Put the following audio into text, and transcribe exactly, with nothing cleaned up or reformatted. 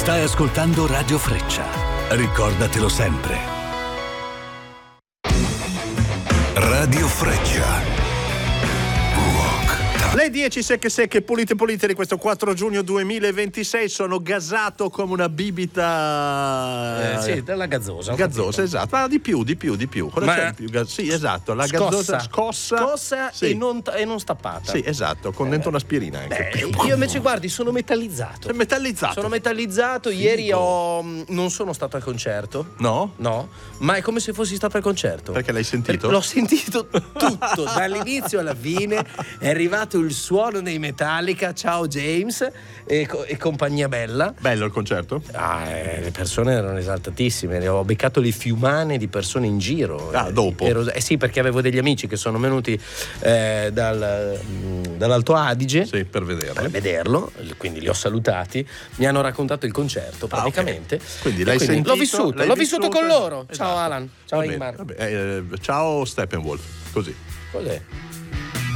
Stai ascoltando Radio Freccia. Ricordatelo sempre. Radio Freccia. Le dieci secche secche pulite pulite di questo quattro giugno duemilaventisei. Sono gasato come una bibita. Eh, sì, della gazzosa. Gazzosa, esatto. Ma di più, di più, di più. Cosa Ma c'è di più? Sì, esatto. La scossa. gazzosa scossa. Scossa sì. e, non, e non stappata. Sì, esatto, con dentro un'aspirina anche. Eh, io invece, guardi, sono metallizzato. È metallizzato. Sono metallizzato. Figo. Ieri ho. Non sono stato al concerto. No? No, ma è come se fossi stato al concerto. Perché l'hai sentito? L'ho sentito tutto, dall'inizio alla fine. È arrivato il suono dei Metallica, ciao James e, co- e compagnia bella. Bello il concerto? Ah, eh, le persone erano esaltatissime, ho beccato le fiumane di persone in giro. Ah, dopo? Ero, eh sì, perché avevo degli amici che sono venuti eh, dal, dall'Alto Adige sì, per vederlo. per vederlo, quindi li ho salutati, mi hanno raccontato il concerto praticamente. Ah, okay. Quindi l'hai quindi sentito? L'ho vissuto, l'hai l'ho vissuto con loro. Esatto. Ciao Alan, ciao Va bene, Ingmar. va bene. Eh, ciao Steppenwolf, così. Cos'è?